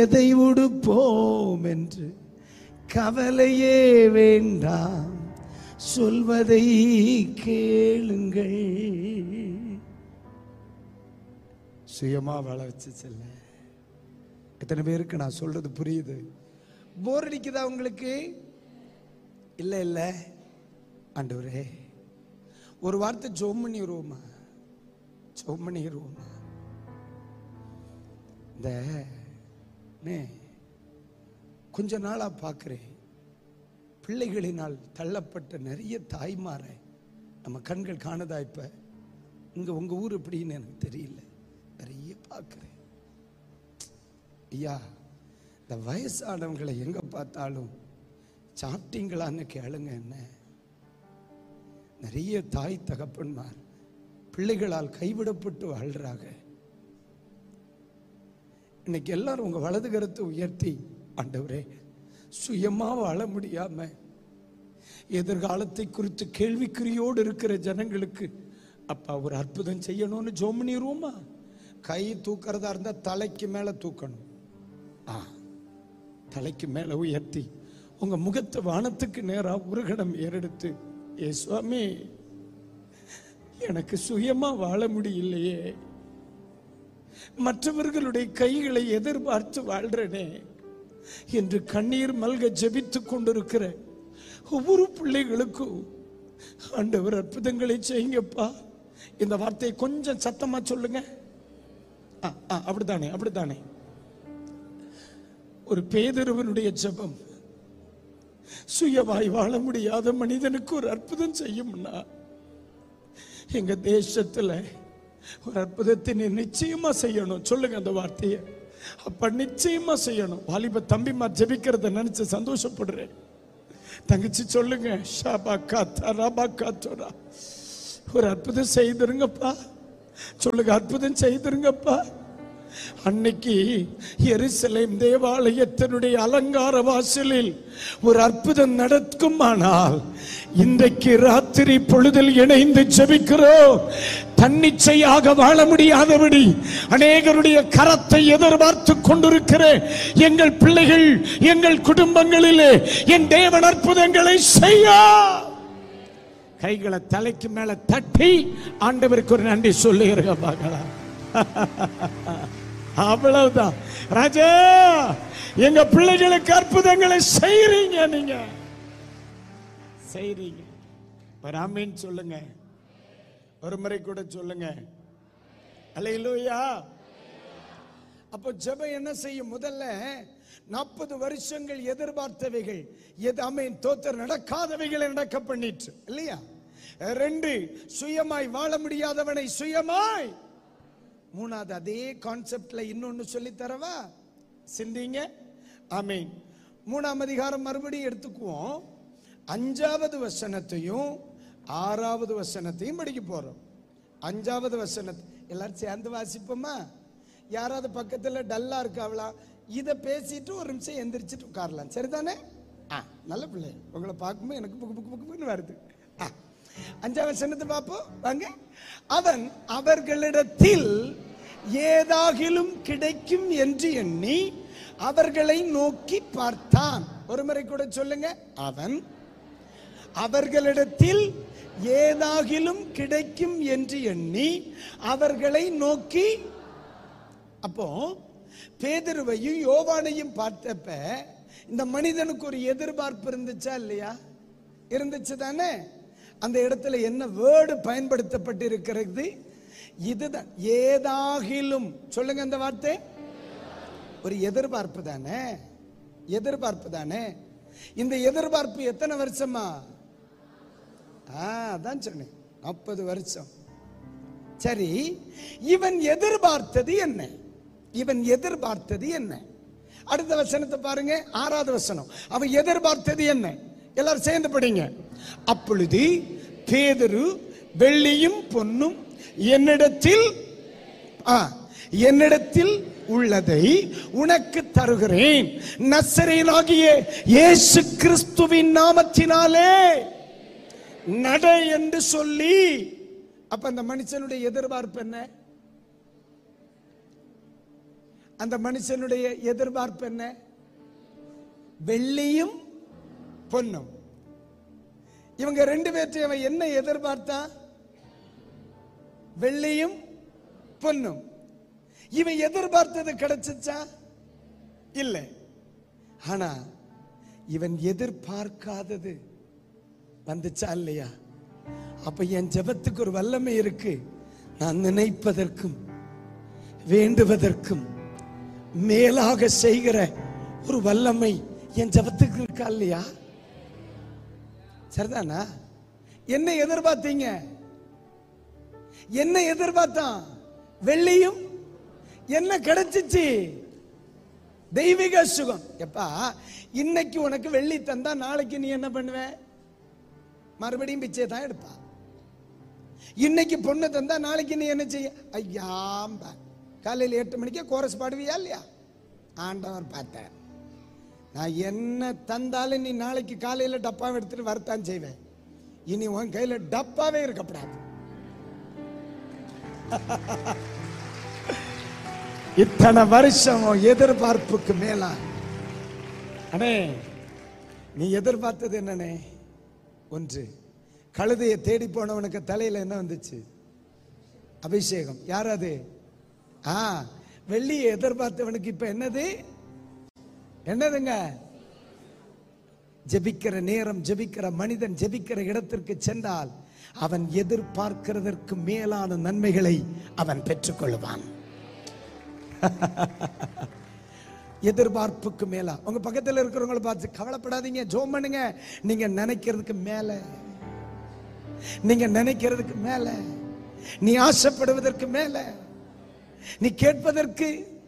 எதை உடுப்போம் என்று கவலையே வேண்டாம், சொல்வதை கேளுங்கள். சுயமா வாழ வச்சு செல்ல. எத்தனை பேருக்கு நான் சொல்றது புரியுது? போர் அடிக்குதா உங்களுக்கு? இல்ல இல்ல ஆண்டவரே, ஒரு வார்த்தை ஜெபம் பண்ணிடுவோமா? ஜெபம் பண்ணிடுவோமா? இந்த கொஞ்ச நாளா பார்க்கிறேன், பிள்ளைகளினால் தள்ளப்பட்ட நிறைய தாய்மாரை நம்ம கண்கள் காணதா? இப்ப இங்க உங்க ஊர் எப்படின்னு எனக்கு தெரியல, நிறைய பார்க்கிறேன். ஐயா, இந்த வயசானவங்களை எங்க பார்த்தாலும் சாப்பிட்டீங்களான்னு கேளுங்க. என்ன நிறைய தாய் தகப்பன்மார் பிள்ளைகளால் கைவிடப்பட்டு வாழ்றாங்க. இன்னைக்கு எல்லாரும் உங்க வலது கரத்தை உயர்த்தி, ஆண்டவரே, சுயமா வாழ முடியாம எதிர்காலத்தை குறித்து கேள்விக்குறியோடு இருக்கிற ஜனங்களுக்கு அப்பா ஒரு அற்புதம் செய்யணும்னு ஜெபம் பண்ணிடுவோமா? கை தூக்கிறதா இருந்தா தலைக்கு மேல தூக்கணும். தலைக்கு மேல உயர்த்தி உங்க முகத்தை வானத்துக்கு நேரா ஒரு கணம் ஏறெடுத்து, ஏ சுவாமி, எனக்கு சுயமா வாழ முடியலையே, மற்றவர்களுடைய கைகளை எதிர்பார்த்து வாழ்றனே என்று கண்ணீர் மல்க ஜெபித்துக் கொண்டிருக்கிற ஒவ்வொரு பிள்ளைகளுக்கும் ஆண்டவர் அற்புதங்களை செய்யுங்கப்பா. இந்த வார்த்தையை கொஞ்சம் சத்தமா சொல்லுங்க. அப்படித்தானே, அப்படித்தானே. ஒரு பேதுருவனுடைய ஜெபம் சுயமாய் வாழ முடியாத மனிதனுக்கு ஒரு அற்புதம் செய்யும்னா, எங்க தேசத்துல ஒரு அற்புதத்தை நிச்சயமா செய்யணும். சொல்லுங்க அந்த வார்த்தையை. அப்ப நிச்சயமா செய்யணும். வாலிப தம்பிமா ஜெபிக்கிறத நினைச்சு சந்தோஷப்படுறேன். தங்கச்சி சொல்லுங்க, ஒரு அற்புதம் செய்திருங்கப்பா. சொல்லுங்க, அற்புதம் செய்திருங்கப்பா. அன்னைக்கு எருசலேம் தேவாலயத்தினுடைய அலங்கார வாசலில் ஒரு அற்புதம் நடக்குமானால், இன்றைக்கு ராத்திரி பொழுதில் இணைந்து ஜெபிக்கிறோம். தன்னிச்சையாக வாழ முடியாதபடி அநேகருடைய கரத்தை எதிர்பார்த்து கொண்டிருக்கிற எங்கள் பிள்ளைகள், எங்கள் குடும்பங்களிலே என் தேவன் அற்புதங்களை செய்ய. கைகளை தலைக்கு மேல தட்டி ஆண்டவருக்கு ஒரு நன்றி சொல்லுகிறேன். பார்க்கலாம். அவ்வளவுதான் ராஜா, எங்க பிள்ளைகளுக்கு அற்புதங்களை செய்றீங்க. நீங்க செய்றீங்க. ஒரு ஆமீன் சொல்லுங்க. ஒரு முறை கூட சொல்லுங்க. அல்லேலூயா. அப்போ ஜெபம் என்ன செய்யும்? முதல்ல 40 வருஷங்கள் எதிர்பார்த்தவைகள், ஆமீன் தோத்தர், நடக்காதவைகளை நடக்க பண்ணிட்டு இல்லையா? 2, சுயமாய் வாழ முடியாதவனை சுயமாய். 3வது அதே கான்செப்ட்ல இன்னொன்னு சொல்லி தரவா? சிந்திங்க. ஆமீன். 3ஆம் அதிகாரம் மறுபடியும் எடுத்துக்குவோம். 5வது வசனத்தையும் 6வது வசனத்தையும் படிக்க போறோம். 5வது வசனத்தை எல்லாரும் சேர்ந்து வாசிப்போமா? யாராவது பக்கத்துல டல்லா இருக்காவளா? இதை பேசிட்டு ஒரு நிமிஷம் எந்திரிச்சிட்டு உட்காரலாம். சரிதானே? நல்ல பிள்ளை. உங்களை பார்க்கும்போது எனக்கு புக்கு புக்கு புக்குன்னு வருது. 5ஆம் வசனத்தை பார்ப்போம் வாங்க. அவன் அவர்களிடத்தில் ஏதாகிலும் கிடைக்கும் என்று எண்ணி அவர்களை நோக்கி பார்த்தான். ஒரு முறை கூட சொல்லுங்க. அவன் அவர்களிடத்தில் ஏதாகிலும் கிடைக்கும் என்று எண்ணி அவர்களை நோக்கி. அப்போ பேதுருவையும் யோவானையும் பார்த்தப்ப இந்த மனிதனுக்கு ஒரு எதிர்பார்ப்பு இருந்துச்சா இல்லையா? இருந்துச்சு தானே? அந்த இடத்துல என்ன வேர்டு பயன்படுத்தப்பட்டு இருக்கிறது? இதுதான், ஏதாகிலும். சொல்லுங்க அந்த வார்த்தை. ஒரு எதிர்பார்ப்பு தானே, எதிர்பார்ப்பு தானே. இந்த எதிர்பார்ப்பு எத்தனை வருஷமா? அதான் சொன்னேன், 40 வருஷம். சரி, இவன் எதிர்பார்த்தது என்ன? இவன் எதிர்பார்த்தது என்ன? அடுத்த வசனத்தை பாருங்க, 6வது வசனம். அவன் எதிர்பார்த்தது என்ன? எல்லாரும் சேர்ந்து படிங்க. அப்பொழுது பேதுரு, வெள்ளியும் பொன்னும் என்னிடத்தில் உள்ளதை உனக்கு தருகிறேன், நசரேயனாகிய இயேசு கிறிஸ்துவின் நாமத்தினாலே நட என்று சொல்லி. அப்ப அந்த மனுஷனுடைய எதிர்பார்ப்பு என்ன? அந்த மனுஷனுடைய எதிர்பார்ப்பு என்ன? வெள்ளியும் பொன்னும். இவங்க ரெண்டு பேர்த்தையும் அவன் என்ன எதிர்பார்த்தான்? வெள்ளியும் பொன்னும். இவன் எதிர்பார்த்தது கிடைச்சிச்சா? இல்லை. ஆனா இவன் எதிர்பார்க்காதது வந்துச்சா இல்லையா? அப்ப என் ஜெபத்துக்கு ஒரு வல்லமை இருக்கு. நான் நினைப்பதற்கும் வேண்டுவதற்கும் மேலாக செய்கிற ஒரு வல்லமை என் ஜெபத்துக்கு இருக்கா இல்லையா? சரிதானா? என்ன எதிர்பார்த்தீங்க? என்ன எதிர்பார்த்தான்? வெள்ளியும். என்ன கிடைச்சிச்சு? தெய்வீக சுகம். எப்பா இன்னைக்கு உனக்கு வெள்ளி தந்தா நாளைக்கு நீ என்ன பண்ணுவ? மறுபடியும் பிச்சை தான் எடுப்பா. இன்னைக்கு பொண்ணு தந்தா நாளைக்கு நீ என்ன செய்ய? ஐயாம்ப காலையில் 8 மணிக்கு கோரஸ் பாடுவியா இல்லையா? ஆண்டவர் பார்த்தார். நான் என்ன தந்தாலும் நீ நாளைக்கு காலையில் டப்பாவை எடுத்துட்டு வரத்தான் செய்வேன். இனி உன் கையில டப்பாவே இருக்கப்படாது. இத்தனை வருஷம் எதிர்பார்ப்புக்கு மேலா அண்ணே நீ எதிர்பார்த்தது என்னன்னே? ஒன்று, கழுதையை தேடி போனவனுக்கு தலையில என்ன வந்துச்சு? அபிஷேகம். யார் அது? வெள்ளியை எதிர்பார்த்தவனுக்கு இப்ப என்னது? என்னதுங்க? ஜெபிக்கிற நேரம், ஜெபிக்கிற மனிதன் ஜெபிக்கிற இடத்திற்கு சென்றால் அவன் எதிர்பார்க்கிறதற்கு மேலான நன்மைகளை அவன் பெற்றுக்கொள்வான். எதிர்பார்ப்புக்கு மேலா. உங்க பக்கத்தில் இருக்கிறவங்களை பார்த்து கவலைப்படாதீங்க, ஜெபம் பண்ணுங்க. நீங்க நினைக்கிறதுக்கு மேல, நீங்க நினைக்கிறதுக்கு மேல, நீ ஆசைப்படுவதற்கு மேல, நீ கேட்பதற்கு